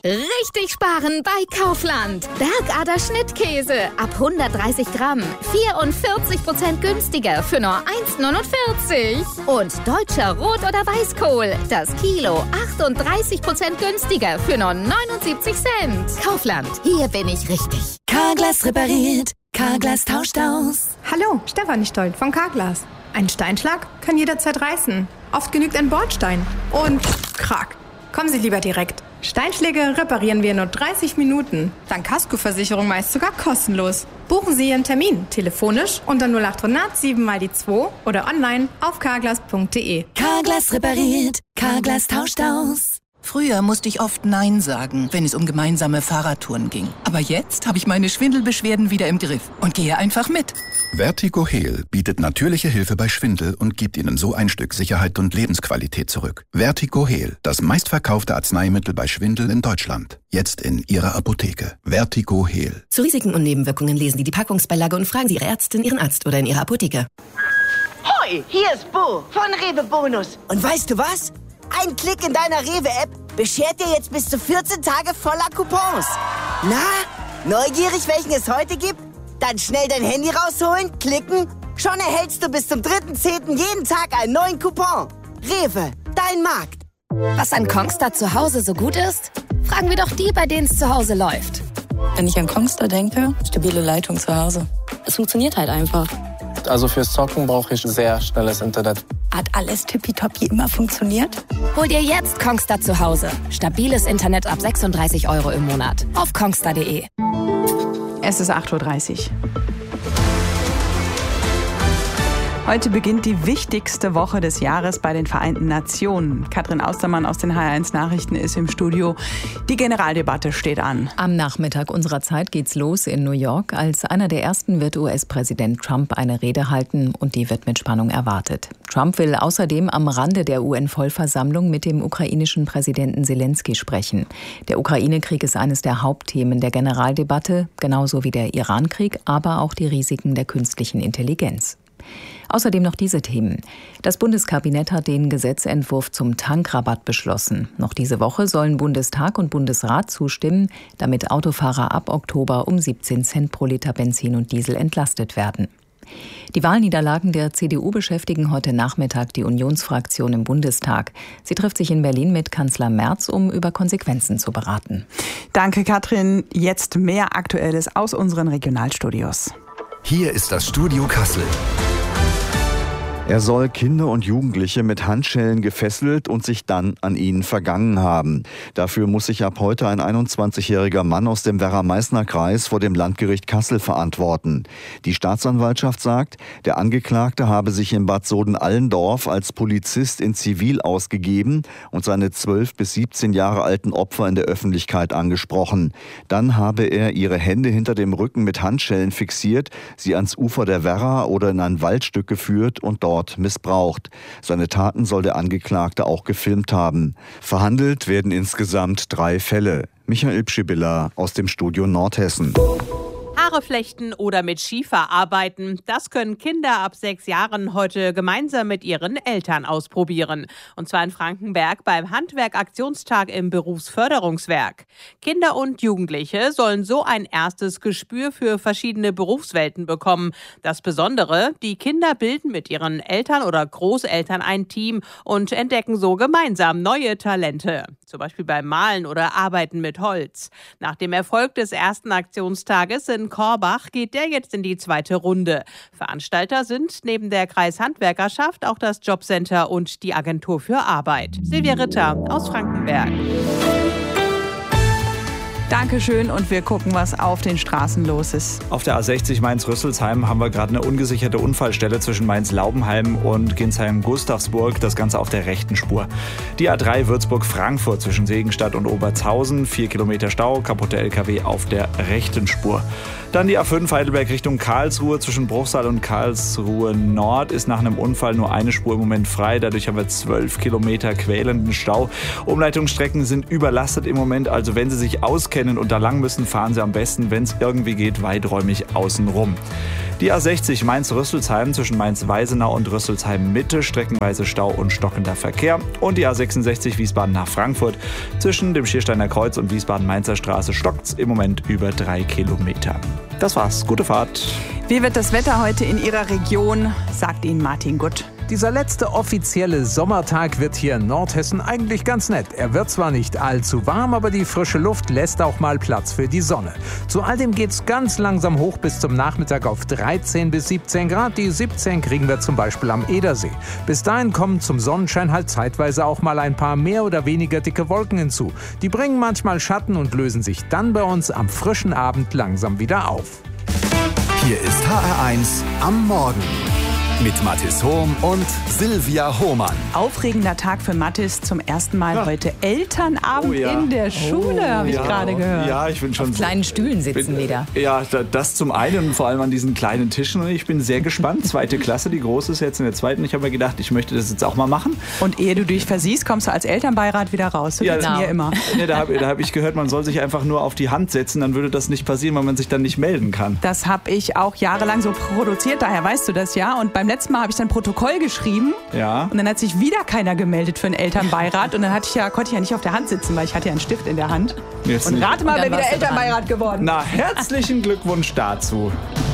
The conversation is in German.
Richtig sparen bei Kaufland. Bergader Schnittkäse ab 130 Gramm. 44% günstiger für nur 1,49. Und deutscher Rot- oder Weißkohl. Das Kilo 38% günstiger für nur 79 Cent. Kaufland, hier bin ich richtig. Carglass repariert. Carglass tauscht aus. Hallo, Stefanie Stolt von Carglass. Ein Steinschlag kann jederzeit reißen. Oft genügt ein Bordstein. Und krack. Kommen Sie lieber direkt. Steinschläge reparieren wir in nur 30 Minuten. Dank Kaskoversicherung meist sogar kostenlos. Buchen Sie Ihren Termin telefonisch unter 0800 7 mal die 2 oder online auf carglass.de. Carglass repariert. Carglass tauscht aus. Früher musste ich oft Nein sagen, wenn es um gemeinsame Fahrradtouren ging. Aber jetzt habe ich meine Schwindelbeschwerden wieder im Griff und gehe einfach mit. Vertigo Heal bietet natürliche Hilfe bei Schwindel und gibt Ihnen so ein Stück Sicherheit und Lebensqualität zurück. Vertigo Heal, das meistverkaufte Arzneimittel bei Schwindel in Deutschland. Jetzt in Ihrer Apotheke. Vertigo Heal. Zu Risiken und Nebenwirkungen lesen Sie die Packungsbeilage und fragen Sie Ihre Ärztin, Ihren Arzt oder in Ihrer Apotheke. Hoi, hier ist Bo von Rewe Bonus. Und weißt du was? Ein Klick in deiner Rewe-App beschert dir jetzt bis zu 14 Tage voller Coupons. Na, neugierig, welchen es heute gibt? Dann schnell dein Handy rausholen, klicken. Schon erhältst du bis zum 3.10. jeden Tag einen neuen Coupon. Rewe, dein Markt. Was an Kongstar zu Hause so gut ist? Fragen wir doch die, bei denen es zu Hause läuft. Wenn ich an Kongstar denke, stabile Leitung zu Hause. Es funktioniert halt einfach. Also fürs Zocken brauche ich sehr schnelles Internet. Hat alles tippitoppi immer funktioniert? Hol dir jetzt Kongstar zu Hause. Stabiles Internet ab 36 € im Monat. Auf kongstar.de. Es ist 8:30 Uhr. Heute beginnt die wichtigste Woche des Jahres bei den Vereinten Nationen. Katrin Austermann aus den HR1 Nachrichten ist im Studio. Die Generaldebatte steht an. Am Nachmittag unserer Zeit geht's los in New York. Als einer der ersten wird US-Präsident Trump eine Rede halten und die wird mit Spannung erwartet. Trump will außerdem am Rande der UN-Vollversammlung mit dem ukrainischen Präsidenten Selenskyj sprechen. Der Ukraine-Krieg ist eines der Hauptthemen der Generaldebatte, genauso wie der Iran-Krieg, aber auch die Risiken der künstlichen Intelligenz. Außerdem noch diese Themen. Das Bundeskabinett hat den Gesetzentwurf zum Tankrabatt beschlossen. Noch diese Woche sollen Bundestag und Bundesrat zustimmen, damit Autofahrer ab Oktober um 17 Cent pro Liter Benzin und Diesel entlastet werden. Die Wahlniederlagen der CDU beschäftigen heute Nachmittag die Unionsfraktion im Bundestag. Sie trifft sich in Berlin mit Kanzler Merz, um über Konsequenzen zu beraten. Danke, Katrin. Jetzt mehr Aktuelles aus unseren Regionalstudios. Hier ist das Studio Kassel. Er soll Kinder und Jugendliche mit Handschellen gefesselt und sich dann an ihnen vergangen haben. Dafür muss sich ab heute ein 21-jähriger Mann aus dem Werra-Meißner-Kreis vor dem Landgericht Kassel verantworten. Die Staatsanwaltschaft sagt, der Angeklagte habe sich in Bad Soden-Allendorf als Polizist in Zivil ausgegeben und seine 12 bis 17 Jahre alten Opfer in der Öffentlichkeit angesprochen. Dann habe er ihre Hände hinter dem Rücken mit Handschellen fixiert, sie ans Ufer der Werra oder in ein Waldstück geführt und dort missbraucht. Seine Taten soll der Angeklagte auch gefilmt haben. Verhandelt werden insgesamt 3 Fälle. Michael Pschibilla aus dem Studio Nordhessen. Haare flechten oder mit Schiefer arbeiten, das können Kinder ab 6 Jahren heute gemeinsam mit ihren Eltern ausprobieren. Und zwar in Frankenberg beim Handwerk-Aktionstag im Berufsförderungswerk. Kinder und Jugendliche sollen so ein erstes Gespür für verschiedene Berufswelten bekommen. Das Besondere, die Kinder bilden mit ihren Eltern oder Großeltern ein Team und entdecken so gemeinsam neue Talente. Zum Beispiel beim Malen oder Arbeiten mit Holz. Nach dem Erfolg des ersten Aktionstages in Korbach geht der jetzt in die 2. Runde. Veranstalter sind neben der Kreishandwerkerschaft auch das Jobcenter und die Agentur für Arbeit. Silvia Ritter aus Frankenberg. Dankeschön und wir gucken, was auf den Straßen los ist. Auf der A60 Mainz-Rüsselsheim haben wir gerade eine ungesicherte Unfallstelle zwischen Mainz-Laubenheim und Ginsheim-Gustavsburg. Das Ganze auf der rechten Spur. Die A3 Würzburg-Frankfurt zwischen Segenstadt und Obertshausen. 4 Kilometer Stau, kaputte LKW auf der rechten Spur. Dann die A5 Heidelberg Richtung Karlsruhe zwischen Bruchsal und Karlsruhe Nord ist nach einem Unfall nur eine Spur im Moment frei. Dadurch haben wir 12 Kilometer quälenden Stau. Umleitungsstrecken sind überlastet im Moment. Also wenn Sie sich auskennen kennen und da lang müssen, fahren Sie am besten, wenn es irgendwie geht, weiträumig außen rum. Die A60 Mainz-Rüsselsheim zwischen Mainz-Weisenau und Rüsselsheim-Mitte, streckenweise Stau und stockender Verkehr. Und die A66 Wiesbaden nach Frankfurt zwischen dem Schiersteiner Kreuz und Wiesbaden-Mainzer Straße stockt's im Moment über 3 Kilometer. Das war's. Gute Fahrt. Wie wird das Wetter heute in Ihrer Region, sagt Ihnen Martin Gutt. Dieser letzte offizielle Sommertag wird hier in Nordhessen eigentlich ganz nett. Er wird zwar nicht allzu warm, aber die frische Luft lässt auch mal Platz für die Sonne. Zu all dem geht's ganz langsam hoch bis zum Nachmittag auf 13 bis 17 Grad. Die 17 kriegen wir zum Beispiel am Edersee. Bis dahin kommen zum Sonnenschein halt zeitweise auch mal ein paar mehr oder weniger dicke Wolken hinzu. Die bringen manchmal Schatten und lösen sich dann bei uns am frischen Abend langsam wieder auf. Hier ist HR1 am Morgen. Mit Mathis Hohm und Silvia Hohmann. Aufregender Tag für Mathis. Zum ersten Mal heute Elternabend in der Schule, habe ich gerade gehört. Ja, ich bin schon auf kleinen Stühlen sitzen wieder. Ja, das zum einen und vor allem an diesen kleinen Tischen. Und ich bin sehr gespannt. 2. Klasse, die Große ist jetzt in der 2. Ich habe mir gedacht, ich möchte das jetzt auch mal machen. Und ehe du dich versiehst, kommst du als Elternbeirat wieder raus. So geht's mir immer. Ja, da hab ich gehört, man soll sich einfach nur auf die Hand setzen, dann würde das nicht passieren, weil man sich dann nicht melden kann. Das habe ich auch jahrelang so produziert, daher weißt du das ja. Und beim letzten Mal habe ich dann Protokoll geschrieben. Ja. Und dann hat sich wieder keiner gemeldet für einen Elternbeirat. Und dann konnte ich ja nicht auf der Hand sitzen, weil ich hatte ja einen Stift in der Hand. Jetzt und nicht. rate mal, wer wieder Elternbeirat geworden. Na, herzlichen Glückwunsch dazu.